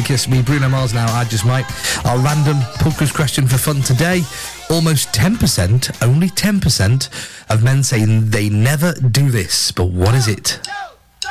Kiss Me, Bruno Mars now, I Just Might. Our random pub quiz question for fun today. Almost 10%, only 10% of men saying they never do this. But what is it?